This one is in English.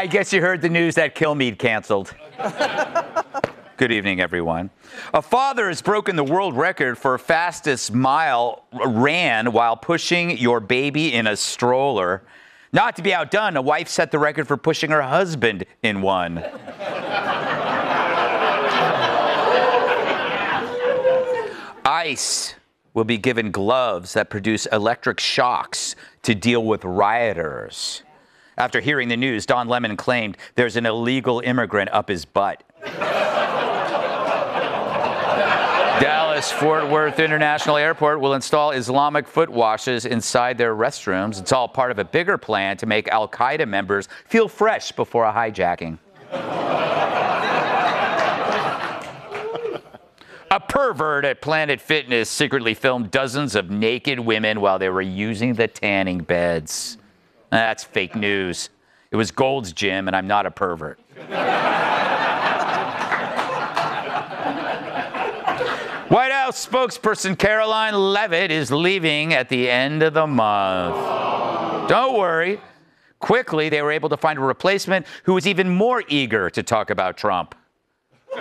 I guess you heard the news that Kilmeade canceled. Good evening, everyone. A father has broken the world record for fastest mile ran while pushing your baby in a stroller. Not to be outdone, a wife set the record for pushing her husband in one. ICE will be given gloves that produce electric shocks to deal with rioters. After hearing the news, Don Lemon claimed there's an illegal immigrant up his butt. Dallas-Fort Worth International Airport will install Islamic foot washes inside their restrooms. It's all part of a bigger plan to make al-Qaeda members feel fresh before a hijacking. A pervert at Planet Fitness secretly filmed dozens of naked women while they were using the tanning beds. That's fake news. It was Gold's Gym, and I'm not a pervert. White House spokesperson Caroline Leavitt is leaving at the end of the month. Don't worry. Quickly, they were able to find a replacement who was even more eager to talk about Trump.